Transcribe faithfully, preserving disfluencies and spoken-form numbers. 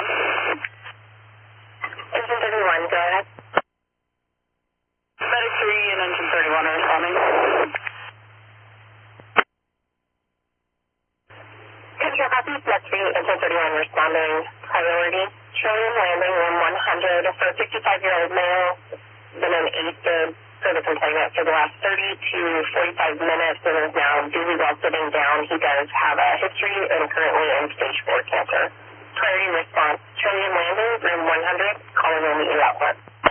thirty-one. Engine thirty-one, go ahead. Medic three and engine thirty-one are responding. Control copy, Med three, engine thirty-one responding. Priority, Trillium landing room one hundred for a fifty-five-year-old male. Been an AFib for the complainant for the last thirty to forty-five minutes and is now duly while sitting down. He does have a history and currently in stage four cancer. Priority response, Trillium landing room one hundred, calling on the E outlet.